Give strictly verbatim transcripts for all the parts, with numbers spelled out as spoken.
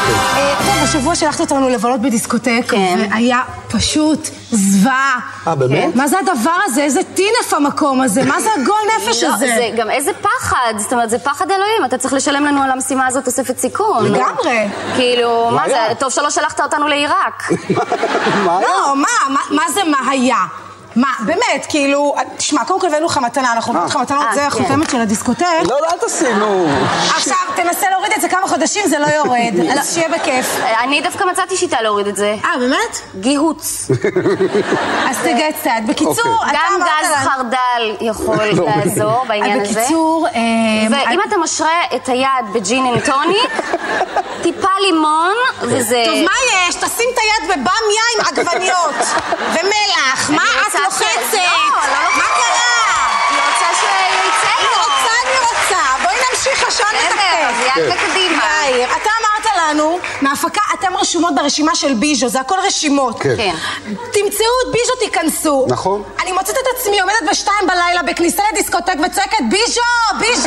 טוב, השבוע שלחת אותנו לבלות בדיסקוטק, והיה פשוט זוועה. אה, באמת? מה זה הדבר הזה? איזה טינף המקום הזה? מה זה הגול נפש הזה? זה גם איזה פחד, זאת אומרת, זה פחד אלוהים, אתה צריך לשלם לנו על המשימה הזאת תוספת סיכון. לגמרי. כאילו, מה זה? טוב שלא שלחת אותנו לעיראק. מה היה? לא, מה? מה זה מה היה? מה, באמת, כאילו, תשמע, קודם כל הבאנו לך מתנה, אנחנו נותנים לך מתנות, זה החותמת של הדיסקוטק. לא, לא, אל תעשינו. עכשיו, תנסה להוריד את זה כמה חודשים, זה לא יורד, אז שיהיה בכיף. אני דווקא מצאתי שיטה להוריד את זה. אה, באמת? גיהוץ. אז תגע קצת. בקיצור, אתה גם אמרת גז לנו... חרדל יכול לעזור בעניין הזה. בקיצור... ואם אתה משרה את היד בג'ין אנד טוניק, טיפה לימון, וזה... טוב, מה יש? תשים את היד בבמיה עם עגבניות ומלח. מה את לוחצת? מה קרה? אני רוצה שיצא לו. אני רוצה, אני רוצה. בואי נמשיך השעון לתקתק. יאללה קדימה. יאיר, אתה אמרת לנו, מהפקה, אתם רשומות ברשימה של ביז'ו, זה הכל רשימות. כן. תמצאו את ביז'ו, תיכנסו. נכון. אני מוצאת את עצמי, עומדת בשתיים בלילה בכניסה לדיסקוטק וצועקת ביז'ו! ביז'ו!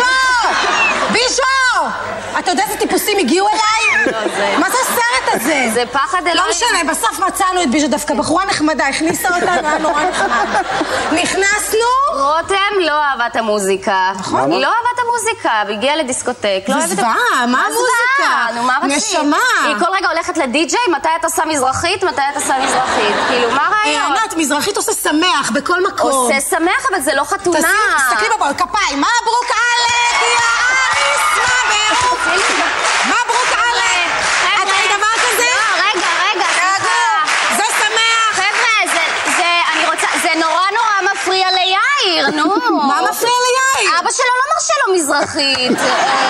ביז'ו! אתה יודע איזה טיפוסים הגיעו אליי? מה זה הסרט הזה? זה פחד אלוהים. לא משנה, בסוף מצאנו את ביז'ו דווקא, בחורה נחמדה, הכניסה אותנו, היה נורא נחמד. נכנסנו... רותם לא אהבה את המוזיקה. נכון. היא לא אהבה את המוזיקה, והגיעה לדיסקוטק. זה זוועה, מה המוזיקה? נו, מה רצית? נשמה. היא כל רגע הולכת לדי-ג'יי, מתי את עושה מזרחית, מתי את עושה מזרחית. כאילו, מה רעיון? ענת, מזרחית עושה שמח בכל מקום. עושה שמח, אבל זה לא חתונה. תסתכלי בבול, כפיים. מברוק עלק, יא אריס, מברוק. מברוק עלק. את ראית דבר כזה? לא, רגע, רגע, סליחה. זה שמח. חבר'ה, זה, אני רוצה, זה נורא נורא מפריע ליאיר, נו. מה מפריע ליאיר? אבא שלו לא מרשה לו מזרחית.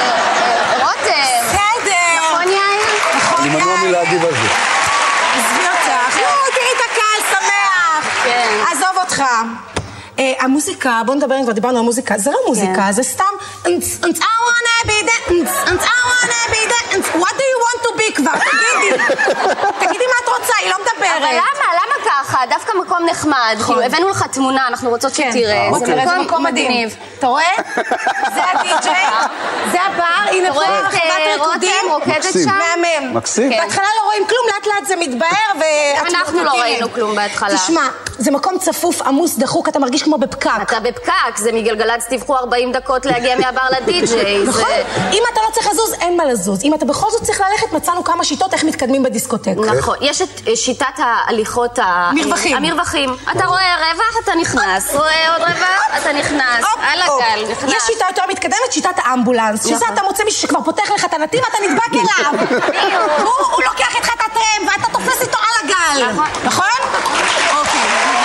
רותם. בסדר. נכון יאיר? נכון אני מנוע מלהגיב על זה. עזבי אותך. נו, תראי את הקהל שמח. כן. עזוב אותך. המוזיקה, בוא נדבר, אם כבר דיברנו על מוזיקה, זה לא מוזיקה, זה סתם I wanna be that, I wanna be that, what do you want to be כבר? תגידי, תגידי מה את רוצה, היא לא מדברת. אבל למה? למה ככה? דווקא מקום נחמד. כאילו, הבאנו לך תמונה, אנחנו רוצות שתראה. זה מקום מדהים. אתה רואה? זה הדי-ג'יי, זה הבר, הנה פה רחבת ריקודים. רוקדת שם. מהמם. מקסים. בהתחלה לא רואים כלום, לאט לאט זה מתבהר. אנחנו לא ראינו כלום בהתחלה. תשמע, זה מקום צפוף, עמוס, דחוק, אתה מרגיש כמו בפקק. אתה בפקק, זה מגלגלצ, תבחו ארבעים דקות להגיע מהבר לדי-ג'יי. נכון, אם אתה לא צריך לזוז, אין מה לזוז. אם אתה בכל זאת צריך ללכת, מצאנו כמה שיטות איך מתקדמים בדיסקוטק. נכון, יש את שיטת ההליכות מרווחים. המרווחים. אתה רואה רווח, אתה נכנס. רואה עוד רווח, אתה נכנס. על הגל, נכנס. יש שיטה יותר מתקדמת, שיטת האמבולנס. שזה אתה מוצא מישהו שכבר פותח לך את הנתיב, אתה נדבק אליו. הוא לוקח איתך את הטרם, ואתה תופס איתו על הגל. נכון? אוקיי.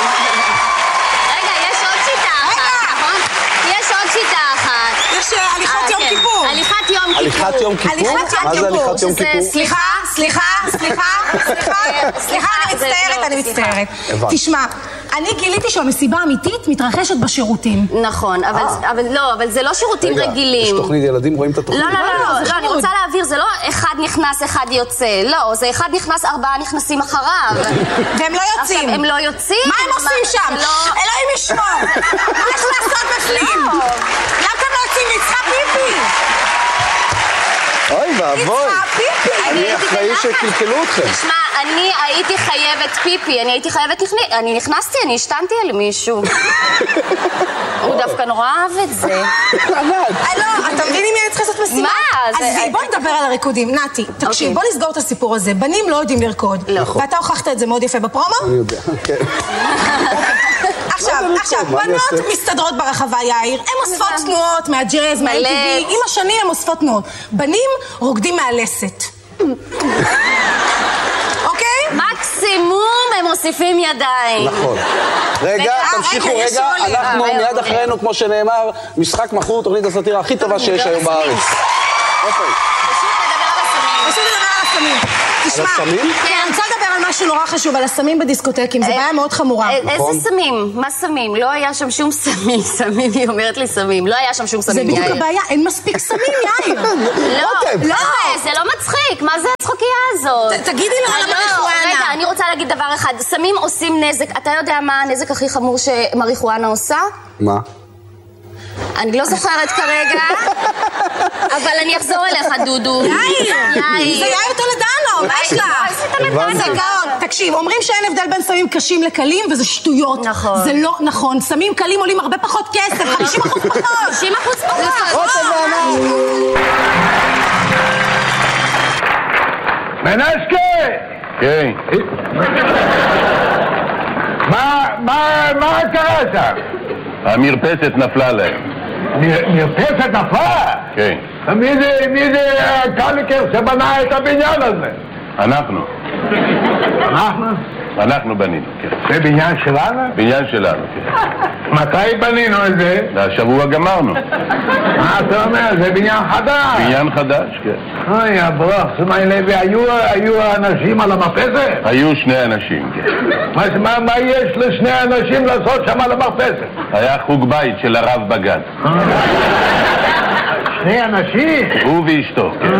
רגע, יש עוד שיטה אחת, נכון? יש עוד שיטה אחת. יש הליכות יום כיפור. הליכת יום כיפור. הליכת יום כיפור? מה זה הליכת יום כיפור? סליחה, סליחה, סליחה, סליחה, סליחה, אני מצטערת, אני מצטערת. תשמע, אני גיליתי שהמסיבה האמיתית מתרחשת בשירותים. נכון, אבל לא, אבל זה לא שירותים רגילים. יש תוכנית ילדים, רואים את התוכנית? לא, לא, לא, אני רוצה להעביר, זה לא אחד נכנס, אחד יוצא. לא, זה אחד נכנס, ארבעה נכנסים אחריו. והם לא יוצאים. הם לא יוצאים. מה הם עושים שם? אלוהים ישמור. מה יש לעשות בפנים? למה אתם לא יוצאים? היא צריכה פיפי. אוי ואבוי. אני אחראי שקלקלו אתכם. תשמע, אני הייתי חייבת פיפי, אני הייתי חייבת, אני נכנסתי, אני השתנתי על מישהו. הוא דווקא נורא אהב את זה. לא, אתה מבין אם אני צריכה לעשות משימה? מה? אז בוא נדבר על הריקודים. נתי, תקשיב, בוא נסגור את הסיפור הזה. בנים לא יודעים לרקוד. ואתה הוכחת את זה מאוד יפה בפרומו? אני יודע, כן. עכשיו, עכשיו, בנות מסתדרות ברחבה, יאיר. הן אוספות תנועות מהג'אז, מה-אם טי וי. עם השנים הן אוספות תנועות. בנים רוקדים מהלסת. אוקיי? מקסימום הם מוסיפים ידיים. נכון. רגע, תמשיכו רגע. אנחנו מיד אחרינו, כמו שנאמר, משחק מכור, תוכנית הסאטירה הכי טובה שיש היום בארץ. אוקיי. פשוט לדבר על הסמים. תשמע, כן, אני רוצה לדבר על משהו נורא חשוב, על הסמים בדיסקוטקים, זו בעיה מאוד חמורה. איזה סמים? מה סמים? לא היה שם שום סמים, סמים, היא אומרת לי סמים. לא היה שם שום סמים, יאיר. זה בדיוק הבעיה, אין מספיק סמים, יאיר. לא, לא, זה לא מצחיק, מה זה הצחוקייה הזאת? תגידי לו על המריחואנה. רגע, אני רוצה להגיד דבר אחד, סמים עושים נזק, אתה יודע מה הנזק הכי חמור שמריחואנה עושה? מה? אני לא זוכרת כרגע, אבל אני אחזור אליך, דודו. יאיר! יאיר. זה יאיר טולדנו, מה יש לך? זה גאון. תקשיב, אומרים שאין הבדל בין סמים קשים לקלים, וזה שטויות. נכון. זה לא נכון. סמים קלים עולים הרבה פחות כסף, חמישים אחוז פחות. חמישים אחוז פחות. רותם וענת. מנסקי! כן. מה, מה, מה קרה שם? המרפסת נפלה להם. מרפסת נפלה? כן. מי זה, מי זה הקליקר שבנה את הבניין הזה? אנחנו. אנחנו? אנחנו בנינו, כן. זה בניין שלנו? בניין שלנו, כן. מתי בנינו את זה? והשבוע גמרנו. מה אתה אומר? זה בניין חדש. בניין חדש, כן. אוי, הברוך, סמאי לוי, היו אנשים על המרפסת? היו שני אנשים, כן. מה, מה יש לשני אנשים לעשות שם על המרפסת? היה חוג בית של הרב בגן. שני אנשים? הוא ואשתו, כן.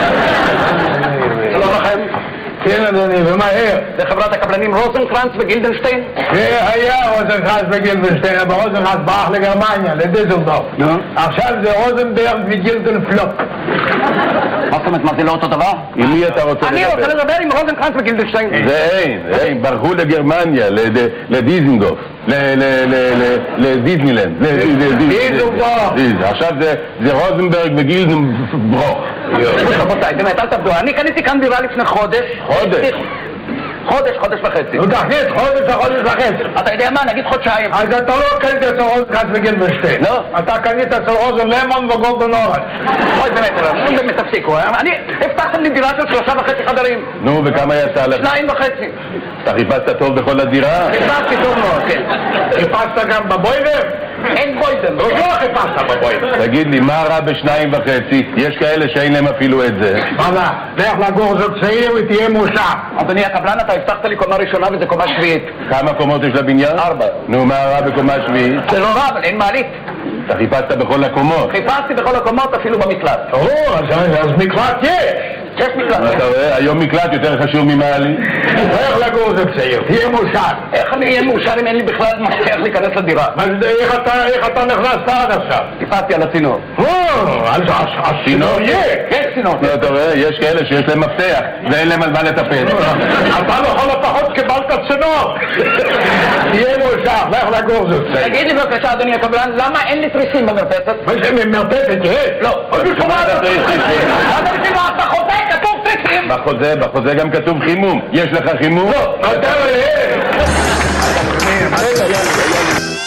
שלום לכם. כן, אדוני, ומהר. זה חברת הקבלנים רוזנקרנץ וגילדנשטיין? זה היה רוזנקרנץ וגילדנשטיין, אבל רוזנקרנץ ברח לגרמניה, לדיזלדורף. עכשיו זה רוזנברג וגילדנפלופ. מה זאת אומרת, מה זה לא אותו דבר? עם מי אתה רוצה לדבר? אני רוצה לדבר עם רוזנקרנץ וגילדנשטיין. זה אין, אין, ברחו לגרמניה, לדיזנדורף, לדיסנילנד. דיזלדורף. עכשיו זה רוזנברג וגילדנברוך. רבותיי, באמת, אל תעבדו. אני קניתי כאן דירה לפני חודש. חודש? חודש, חודש וחצי. נו תכניס חודש לחודש וחצי. אתה יודע מה? נגיד חודשיים. אז אתה לא קנית אצל רוזנקרנץ וגילדנשטיין. לא. אתה קנית אצל רוזן למון וגולדן אורנג'. אוי, באמת, אתם באמת תפסיקו. אני, הבטחתם לי דירה של שלושה וחצי חדרים. נו, וכמה יצא לך? שניים וחצי. אתה חיפשת טוב בכל הדירה? חיפשתי טוב מאוד, כן. חיפשת גם בבוידר? אין בוידם. לא חיפשת בבוידר. תגיד לי, מה רע בשניים וחצי? יש כאלה שאין להם אפילו את זה. מה זה? לך לגור זוג צעיר ותהיה מאושר. אדוני הקבלן, אתה הבטחת לי קומה ראשונה וזה קומה שביעית. כמה קומות יש לבניין? ארבע. נו, מה רע בקומה שביעית? זה לא רע, אבל אין מעלית. אתה חיפשת בכל הקומות. חיפשתי בכל הקומות, אפילו במקלט. או, אז מקלט יש. יש מקלט. אתה רואה? היום מקלט יותר חשוב ממעלית. לך לגור זוג צעיר, תהיה מאושר. איך אני אהיה מאושר אם אין לי בכלל מפתח להיכנס לדירה? איך אתה נכנסת עד עכשיו? טיפסתי על הצינור. או, אז הצינור יש. יש צינור. אתה רואה? יש כאלה שיש להם מפתח ואין להם על מה לטפל. אתה לכל הפחות קיבלת צינור. תהיה מאושר, לך לגור זוג צעיר. תגיד לי בבקשה, אדוני הקבלן, למה אין לי תריסים במרפסת? מה זה מרפסת? יש? לא. אז בשביל אתה בשביל מה? בחוזה כתוב תריסים. בחוזה, בחוזה גם כתוב חימום. יש לך חימום? לא. אתה רואה? רגע, יאללה, יאללה.